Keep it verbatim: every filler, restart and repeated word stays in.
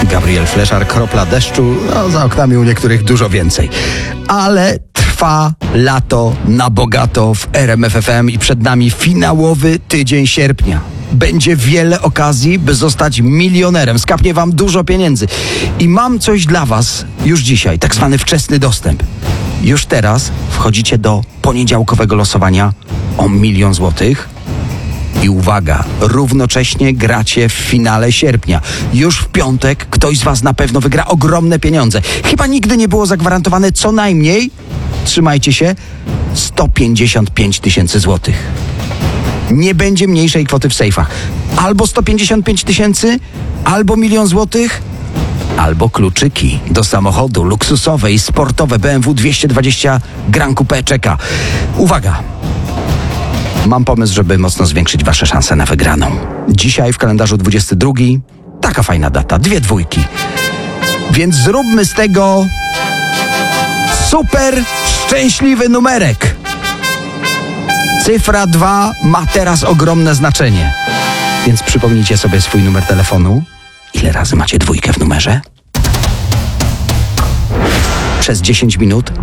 Gabriel Fleszar, kropla deszczu, no, za oknami u niektórych dużo więcej. Ale trwa lato na bogato w R M F F M i przed nami finałowy tydzień sierpnia. Będzie wiele okazji, by zostać milionerem. Skapnie wam dużo pieniędzy. I mam coś dla was już dzisiaj, tak zwany wczesny dostęp. Już teraz wchodzicie do poniedziałkowego losowania o milion złotych. I uwaga, równocześnie gracie w finale sierpnia. Już w piątek ktoś z was na pewno wygra ogromne pieniądze. Chyba nigdy nie było zagwarantowane co najmniej, trzymajcie się, sto pięćdziesiąt pięć tysięcy złotych. Nie będzie mniejszej kwoty w sejfach. Albo sto pięćdziesiąt pięć tysięcy, albo milion złotych, albo kluczyki do samochodu luksusowe i sportowe B M W dwieście dwadzieścia Gran Coupe czeka. Uwaga! Mam pomysł, żeby mocno zwiększyć wasze szanse na wygraną. Dzisiaj w kalendarzu dwudziesty drugi, taka fajna data, dwie dwójki. Więc zróbmy z tego super szczęśliwy numerek. Cyfra dwa ma teraz ogromne znaczenie. Więc przypomnijcie sobie swój numer telefonu. Ile razy macie dwójkę w numerze? Przez dziesięć minut